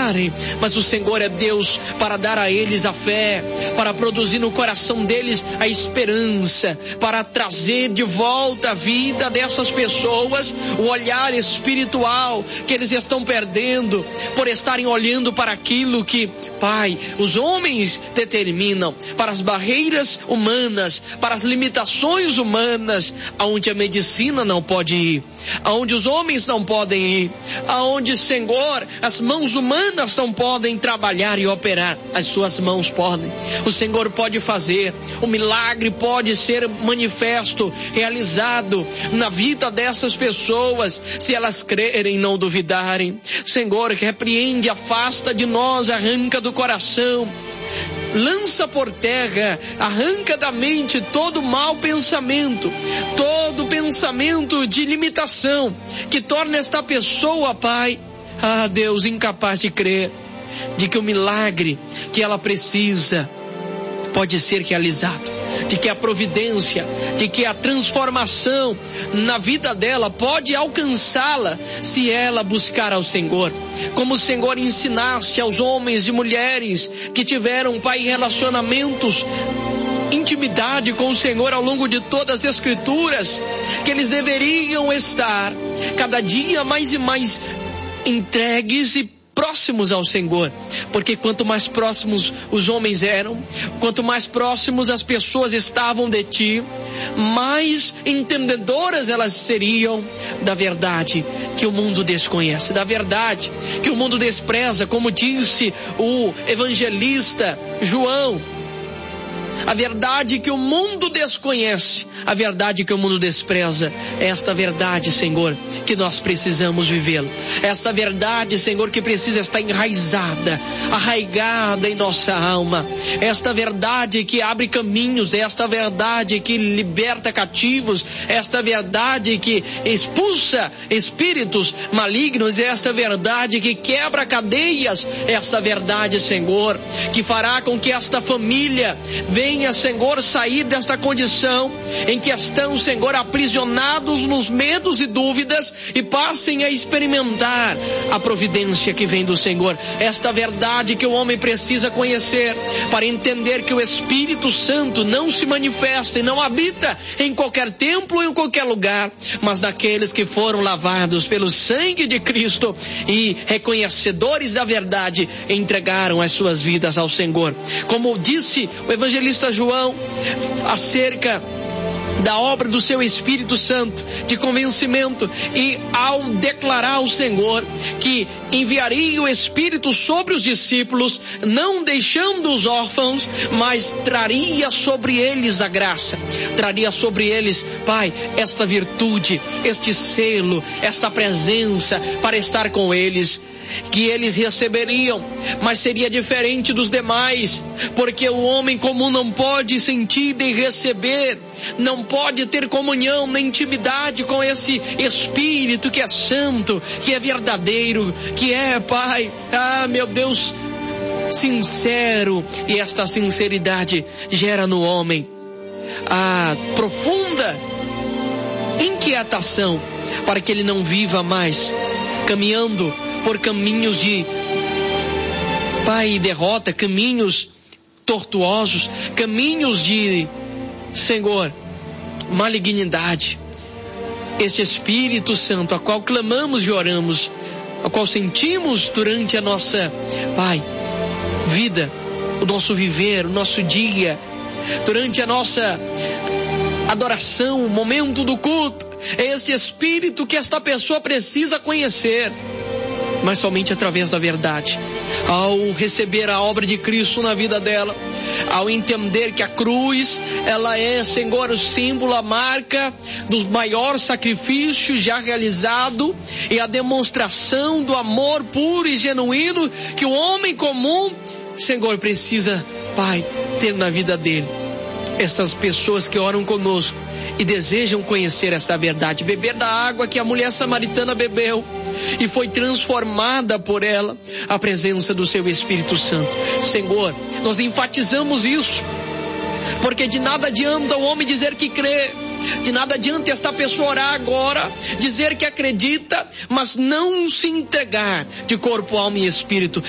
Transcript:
acreditarem, mas o Senhor é Deus para dar a eles a fé, para produzir no coração deles a esperança, para trazer de volta a vida dessas pessoas, o olhar espiritual que eles estão perdendo por estarem olhando para aquilo que, Pai, os homens determinam, para as barreiras humanas, para as limitações humanas, aonde a medicina não pode ir, aonde os homens não podem ir, aonde, Senhor, as mãos humanas não podem trabalhar e operar, as suas mãos podem. O Senhor pode fazer, o milagre pode ser manifesto, realizado na vida dessas pessoas, se elas crerem e não duvidarem. Senhor, repreende, afasta de nós, arranca do coração, lança por terra, arranca da mente todo mau pensamento, todo pensamento de limitação, que torna esta pessoa, Pai, Deus, incapaz de crer, de que o milagre que ela precisa pode ser realizado, de que a providência, de que a transformação na vida dela pode alcançá-la se ela buscar ao Senhor. Como o Senhor ensinaste aos homens e mulheres que tiveram, Pai, relacionamentos, intimidade com o Senhor ao longo de todas as Escrituras, que eles deveriam estar cada dia mais e mais entregues e próximos ao Senhor, porque quanto mais próximos os homens eram, quanto mais próximos as pessoas estavam de Ti, mais entendedoras elas seriam da verdade que o mundo desconhece, da verdade que o mundo despreza, como disse o evangelista João. A verdade que o mundo desconhece, a verdade que o mundo despreza, esta verdade, Senhor, que nós precisamos vivê-la. Esta verdade, Senhor, que precisa estar enraizada, arraigada em nossa alma. Esta verdade que abre caminhos, esta verdade que liberta cativos, esta verdade que expulsa espíritos malignos, esta verdade que quebra cadeias, esta verdade, Senhor, que fará com que esta família venha, Senhor, sair desta condição em que estão, Senhor, aprisionados nos medos e dúvidas e passem a experimentar a providência que vem do Senhor. Esta verdade que o homem precisa conhecer para entender que o Espírito Santo não se manifesta e não habita em qualquer templo ou em qualquer lugar, mas daqueles que foram lavados pelo sangue de Cristo e reconhecedores da verdade entregaram as suas vidas ao Senhor. Como disse o evangelista João acerca da obra do seu Espírito Santo de convencimento, e ao declarar ao Senhor que enviaria o Espírito sobre os discípulos, não deixando os órfãos, mas traria sobre eles a graça, traria sobre eles, Pai, esta virtude, este selo, esta presença para estar com eles, que eles receberiam, mas seria diferente dos demais, porque o homem comum não pode sentir nem receber, não pode ter comunhão nem intimidade com esse Espírito que é santo, que é verdadeiro, que é, Pai, meu Deus, sincero, e esta sinceridade gera no homem a profunda inquietação para que ele não viva mais caminhando por caminhos de, Pai, derrota, caminhos tortuosos, caminhos de, Senhor, malignidade. Este Espírito Santo, a qual clamamos e oramos, a qual sentimos durante a nossa, Pai, vida, o nosso viver, o nosso dia, durante a nossa adoração, o momento do culto, é este Espírito que esta pessoa precisa conhecer, mas somente através da verdade. Ao receber a obra de Cristo na vida dela, ao entender que a cruz, ela é, Senhor, o símbolo, a marca do maior sacrifício já realizado e a demonstração do amor puro e genuíno que o homem comum, Senhor, precisa, Pai, ter na vida dele. Essas pessoas que oram conosco e desejam conhecer essa verdade, beber da água que a mulher samaritana bebeu e foi transformada por ela, a presença do seu Espírito Santo. Senhor, nós enfatizamos isso, porque de nada adianta o homem dizer que crê, de nada adianta esta pessoa orar agora, dizer que acredita, mas não se entregar de corpo, alma e espírito.